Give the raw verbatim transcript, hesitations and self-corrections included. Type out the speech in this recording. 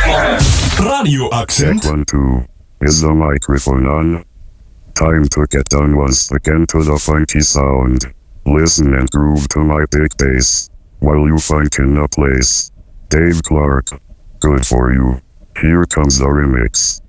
Radio accent. Check one, two. Is the microphone on? Time to get done once again to the funky sound. Listen and groove to my big bass while you funk in a place. Dave Clark. Good for you. Here comes the remix.